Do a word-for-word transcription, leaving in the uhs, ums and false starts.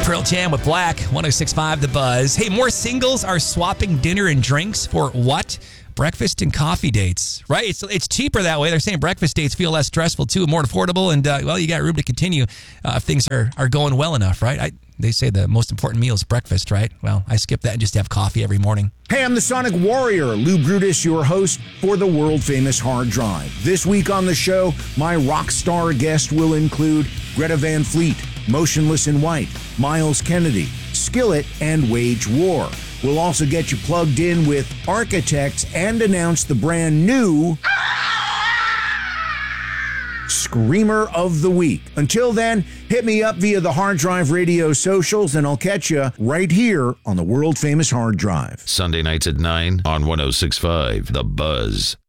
Pearl Jam with Black, one oh six point five The Buzz. Hey, more singles are swapping dinner and drinks for what? Breakfast and coffee dates, right? It's it's cheaper that way. They're saying breakfast dates feel less stressful, too, more affordable, and, uh, well, you got room to continue uh, if things are, are going well enough, right? I, they say the most important meal is breakfast, right? Well, I skip that and just have coffee every morning. Hey, I'm the Sonic Warrior, Lou Brutus, your host for the world-famous Hard Drive. This week on the show, my rock star guest will include Greta Van Fleet, Motionless in White, Miles Kennedy, Skillet, and Wage War. We'll also get you plugged in with Architects and announce the brand new Screamer of the Week. Until then, hit me up via the Hard Drive Radio socials, and I'll catch you right here on the world-famous Hard Drive. Sunday nights at nine on one oh six point five The Buzz.